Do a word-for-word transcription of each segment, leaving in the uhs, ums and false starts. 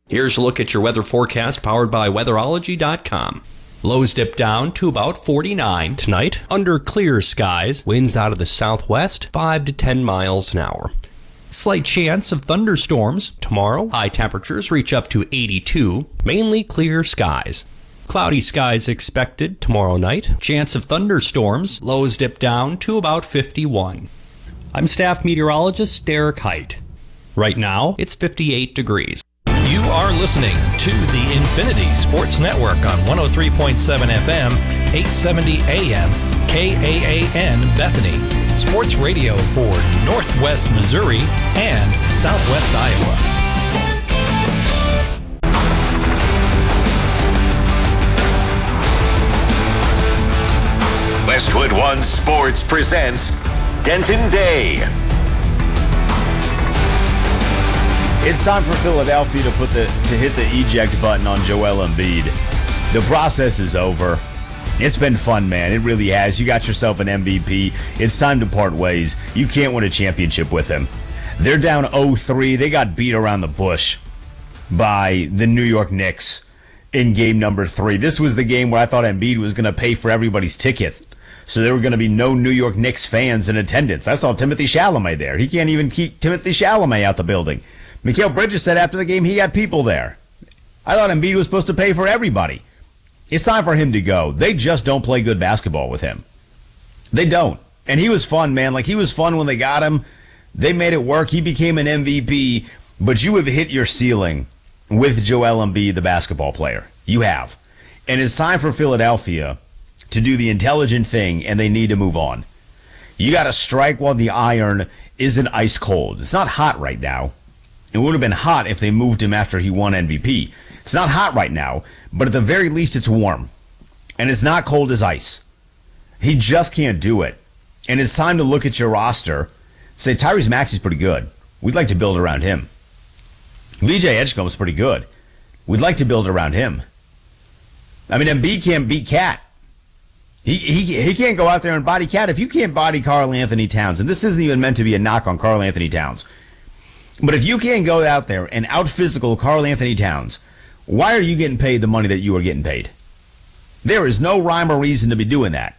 Here's a look at your weather forecast powered by weatherology dot com. Lows dip down to about forty-nine tonight under clear skies. Winds out of the southwest, five to ten miles an hour. Slight chance of thunderstorms tomorrow. High temperatures reach up to eighty-two. Mainly clear skies. Cloudy skies expected tomorrow night. Chance of thunderstorms. Lows dip down to about fifty-one. I'm staff meteorologist Derek Height. Right now, it's fifty-eight degrees. You are listening to the Infinity Sports Network on one oh three point seven F M, eight seventy A M, K A A N Bethany. Sports radio for Northwest Missouri and Southwest Iowa. Westwood One Sports presents Denton Day. It's time for Philadelphia to put the to hit the eject button on Joel Embiid. The process is over. It's been fun, man. It really has. You got yourself an M V P. It's time to part ways. You can't win a championship with him. They're down oh three. They got beat around the bush by the New York Knicks in game number three. This was the game where I thought Embiid was going to pay for everybody's tickets. So there were going to be no New York Knicks fans in attendance. I saw Timothy Chalamet there. He can't even keep Timothy Chalamet out the building. Mikal Bridges said after the game he had people there. I thought Embiid was supposed to pay for everybody. It's time for him to go. They just don't play good basketball with him. They don't. And he was fun, man. Like, he was fun when they got him. They made it work. He became an M V P. But you have hit your ceiling with Joel Embiid, the basketball player. You have. And it's time for Philadelphia to do the intelligent thing, and they need to move on. You got to strike while the iron isn't ice cold. It's not hot right now. It would have been hot if they moved him after he won M V P. It's not hot right now, but at the very least it's warm. And it's not cold as ice. He just can't do it. And it's time to look at your roster. Say, Tyrese Maxey's pretty good. We'd like to build around him. V J Edgecombe's pretty good. We'd like to build around him. I mean, Embiid can't beat Cat. He, he, he can't go out there and body Cat. If you can't body Karl Anthony Towns, and this isn't even meant to be a knock on Karl Anthony Towns, but if you can't go out there and out-physical Karl Anthony Towns, why are you getting paid the money that you are getting paid? There is no rhyme or reason to be doing that.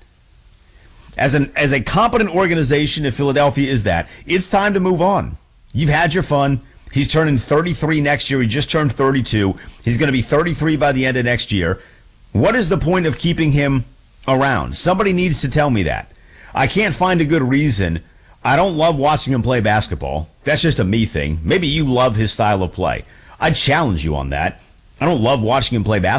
As an as a competent organization, if Philadelphia is that, it's time to move on. You've had your fun. He's turning thirty-three next year. He just turned thirty-two. He's going to be thirty-three by the end of next year. What is the point of keeping him around? Somebody needs to tell me that. I can't find a good reason. I don't love watching him play basketball. That's just a me thing. Maybe you love his style of play. I challenge you on that. I don't love watching him play basketball.